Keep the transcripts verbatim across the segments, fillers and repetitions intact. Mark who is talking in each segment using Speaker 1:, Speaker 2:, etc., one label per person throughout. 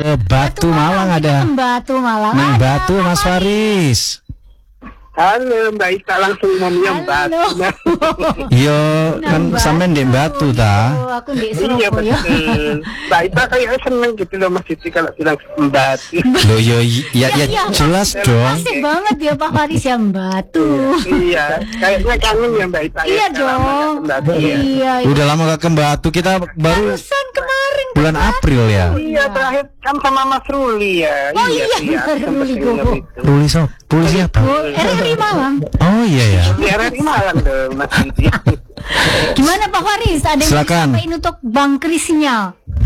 Speaker 1: ke Batu, Batu Malang, Malang ada.
Speaker 2: Batu Malang.
Speaker 1: Nang
Speaker 2: ada,
Speaker 1: Batu Mas Faris.
Speaker 3: Halo Mbak Ita, langsung ngomongnya Batu.
Speaker 1: Yo kan sampean di Batu ta?
Speaker 2: Oh, aku di
Speaker 3: Iya
Speaker 2: Surabaya.
Speaker 3: betul. Mbak Ita kayaknya seneng gitu loh Mas Siti kalau bilang Batu.
Speaker 1: Loh yo ya, ya, ya jelas dong.
Speaker 2: Asik banget ya Pak Faris yang Batu.
Speaker 3: Iya, kayaknya kangen ya Mbak Ita.
Speaker 2: Iya dong. Iya.
Speaker 1: Udah lama gak ke Batu, kita baru
Speaker 2: Barusan kemarin
Speaker 1: bulan April ya.
Speaker 3: Iya, terakhir kan sama Mas Ruli ya.
Speaker 2: Oh iya,
Speaker 3: iya.
Speaker 2: Ruli
Speaker 3: Sempet
Speaker 2: Gogo.
Speaker 3: itu.
Speaker 1: Ruli so, Ruli siapa?
Speaker 2: R R I Malang.
Speaker 1: Oh iya ya.
Speaker 3: Di R R I Malang dong Mas Siti.
Speaker 2: Gimana Pak Faris? Ada yang
Speaker 1: Silakan.
Speaker 2: disampaikan untuk Bang Krisnya?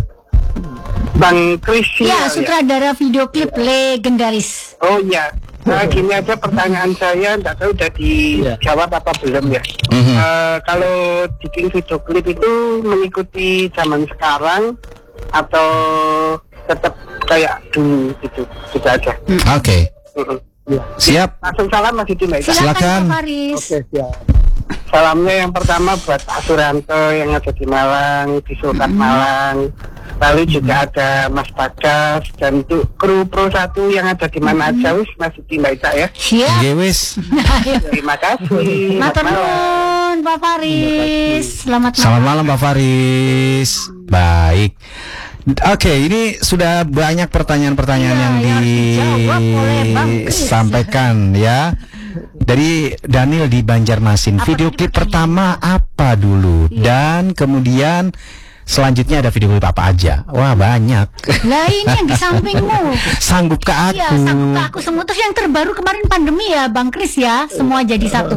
Speaker 3: Bang Kris
Speaker 2: Ya, sutradara video klip legendaris.
Speaker 3: Oh iya. Nah, gini aja pertanyaan saya, nggak tahu udah dijawab apa belum ya.
Speaker 1: Mhm.
Speaker 3: Eh, kalau bikin video klip itu mengikuti zaman sekarang atau tetap kayak dulu gitu, gitu aja.
Speaker 1: Oke.
Speaker 3: Mhm.
Speaker 1: Siap.
Speaker 3: Langsung salam Mas Didi Mbak Ita.
Speaker 1: Silakan.
Speaker 2: Pak Faris.
Speaker 3: siap. Salamnya yang pertama buat Pak Suranto yang ada di Malang, di Sultan Malang. Lalu juga ada Mas Bagas dan untuk kru Pro satu yang ada di mana aja wis Mas Didi Mbak Ita ya.
Speaker 2: Siap.
Speaker 1: Oke wis.
Speaker 3: Terima kasih.
Speaker 2: Matur
Speaker 3: Selamat malam.
Speaker 2: nuwun Pak Faris. Selamat malam.
Speaker 1: Selamat malam Pak Faris. Baik. Oke, ini sudah banyak pertanyaan-pertanyaan
Speaker 2: Iya,
Speaker 1: yang
Speaker 2: yang dijawab oleh Bang Kris.
Speaker 1: disampaikan ya. Dari Daniel di Banjarmasin.
Speaker 2: Apa
Speaker 1: Video
Speaker 2: tadi
Speaker 1: klip
Speaker 2: pertanyaan?
Speaker 1: pertama apa dulu?
Speaker 2: Iya.
Speaker 1: Dan kemudian selanjutnya ada video klip apa aja? Wah, banyak.
Speaker 2: Lah ini yang di sampingmu.
Speaker 1: Sanggup ke aku.
Speaker 2: Iya, sanggup ke aku semua. Terus yang terbaru kemarin pandemi ya, Bang Kris ya. Semua jadi satu.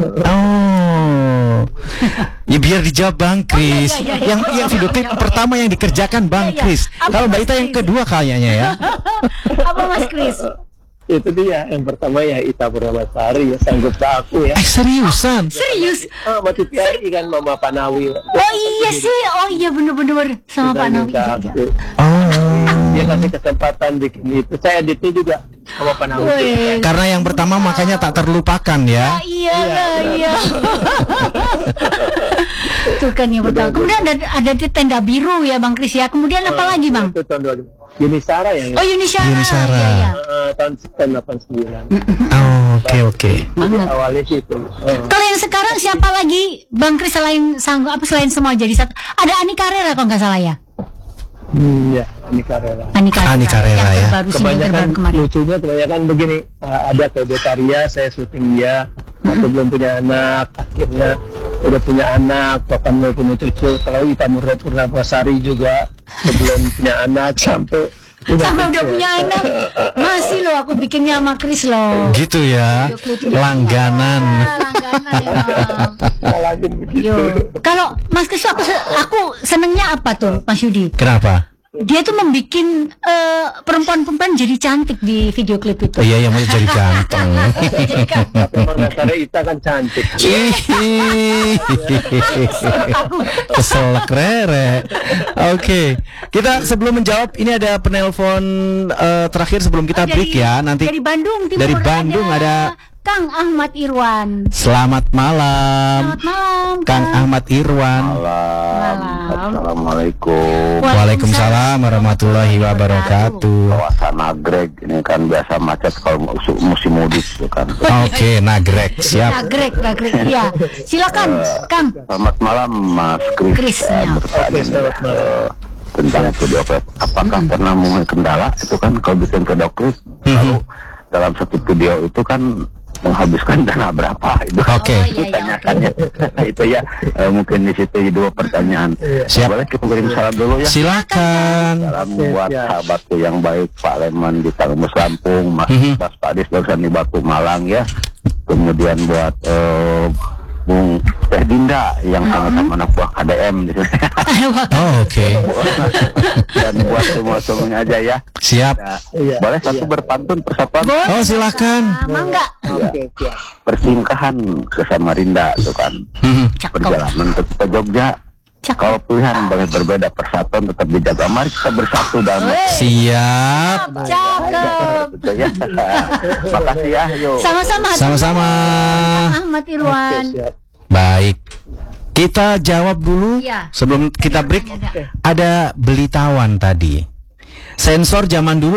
Speaker 1: Oh. Ya biar dijawab Bang Kris.
Speaker 2: Oh, iya, iya, iya.
Speaker 1: Yang yang video klip pertama yang dikerjakan Bang
Speaker 2: Iya, iya.
Speaker 1: Kris.
Speaker 2: Apa
Speaker 1: Kalau Mbak
Speaker 2: Mas
Speaker 1: Ita yang
Speaker 2: Kris?
Speaker 1: kedua kayaknya ya.
Speaker 2: Apa Mas Kris?
Speaker 4: Itu dia yang pertama ya Ita Purnamasari ya sanggup ke aku ya.
Speaker 1: Eh seriusan?
Speaker 2: Serius?
Speaker 4: Oh, Mbak T V I kan Mama Panawi.
Speaker 2: Oh iya sih. Oh iya bener-bener sama Pak Nawi.
Speaker 4: Ke
Speaker 2: Iya,
Speaker 4: aku.
Speaker 1: Oh.
Speaker 4: Dia kasih kesempatan bikin itu. Saya editnya juga sama Panawi.
Speaker 2: Wih.
Speaker 1: Karena yang pertama makanya tak terlupakan ya.
Speaker 2: Ah, iya lah, iya. Itu kan yang pertama. Kemudian ada ada di tenda biru ya Bang Kris ya. Kemudian apa lagi Bang?
Speaker 4: Itu tahun dua ribu. Yuni Sara yang
Speaker 2: Oh Yunisara.
Speaker 1: Yunisara.
Speaker 2: Iya, iya.
Speaker 4: eh, tahun delapan puluh sembilan.
Speaker 1: Oh, oke oke.
Speaker 4: Jadi awalnya sih itu. Oh.
Speaker 2: Kalau yang sekarang siapa lagi Bang Kris selain sanggup apa selain semua jadi satu? Ada Ani Karera kalau nggak salah ya.
Speaker 4: Hmm, ya, ini Karela.
Speaker 2: Ani Karera.
Speaker 1: Ani Karera,
Speaker 2: yang
Speaker 1: ya.
Speaker 2: terbaru sih, yang
Speaker 4: Kebanyakan
Speaker 2: terbaru kemarin.
Speaker 4: lucunya kebanyakan begini, uh, ada ke Betaria saya syuting dia, waktu belum punya anak, akhirnya udah punya anak, bahkan mau punya cucu. Kalau Ita Purnamasari juga sebelum punya anak sampai
Speaker 2: Sampai udah punya anak. Masih loh aku bikinnya sama Kris loh.
Speaker 1: Gitu ya. Langganan.
Speaker 2: Ah, langganan ya.
Speaker 4: lagi begitu.
Speaker 2: Yo. Kalau Mas Kris aku se- aku senengnya apa tuh Mas Yudi?
Speaker 1: Kenapa?
Speaker 2: Dia tuh membuat eh, perempuan-perempuan jadi cantik di video klip itu.
Speaker 1: Oh, iya yang mau jadi ganteng.
Speaker 2: Jadi kan
Speaker 4: Tapi Purnamasari Ita kan cantik.
Speaker 1: Ih, Keselak rere. Oke, kita sebelum menjawab ini ada penelpon eh, terakhir sebelum kita break ya. Nanti
Speaker 2: dari Bandung Timur
Speaker 1: dari Bandung ada
Speaker 2: Kang Ahmad Irwan.
Speaker 1: Selamat malam,
Speaker 2: Selamat malam
Speaker 1: Kang Ahmad Irwan.
Speaker 2: Malam.
Speaker 5: Assalamualaikum.
Speaker 1: Waalaikumsalam warahmatullahi wabarakatuh.
Speaker 5: Kawasan Nagreg ini kan biasa macet kalau musim, musim mudik itu kan.
Speaker 1: Oke, nagrek siap.
Speaker 2: Nagrek, nagrek. Iya. Silakan, Kang.
Speaker 5: Selamat malam Mas Kris.
Speaker 2: Kris,
Speaker 5: Eh,
Speaker 2: ya.
Speaker 5: bertanya
Speaker 4: Selamat malam.
Speaker 5: eh, tentang video klip. Apakah pernah mengalami kendala itu kan kalau bikin video klip lalu dalam satu video itu kan menghabiskan dana berapa itu?
Speaker 1: Oke.
Speaker 2: Oh, iya, iya,
Speaker 5: Tanyakannya itu ya eh, mungkin di situ dua pertanyaan.
Speaker 1: Siap.
Speaker 5: Boleh kita kirim salam dulu ya.
Speaker 1: Silakan.
Speaker 5: Salam buat
Speaker 4: Ya.
Speaker 5: sahabatku yang baik Pak Leman di Tangmus Lampung, Mas
Speaker 1: Mhm.
Speaker 5: Mas Padis barusan di Batu Malang ya. Kemudian buat eh, Bung Teh Dinda yang sama-sama anak buah K D M gitu.
Speaker 1: Oh, oke.
Speaker 5: Dan buat semua semuanya aja ya.
Speaker 1: Siap.
Speaker 5: Ya,
Speaker 4: Iya.
Speaker 5: boleh satu berpantun persatuan
Speaker 1: Oh, silakan.
Speaker 2: Ah, Mangga.
Speaker 4: Oke, oke.
Speaker 5: persingkahan ke Samarinda itu kan.
Speaker 1: Mhm.
Speaker 2: Cakep.
Speaker 5: Perjalanan ke ke Jogja.
Speaker 2: Cakep.
Speaker 5: Kalau pilihan boleh berbeda, persatuan tetap dijaga. Mari kita bersatu dalam
Speaker 1: Siap.
Speaker 2: Cakep.
Speaker 5: Gitu ya. Makasih ya, yuk.
Speaker 2: Sama-sama.
Speaker 1: Sama-sama.
Speaker 2: Ahmad Irwan.
Speaker 4: Siap.
Speaker 1: Baik. Kita jawab dulu
Speaker 2: Iya.
Speaker 1: sebelum kita break. Ada belitawan tadi. Sensor zaman dulu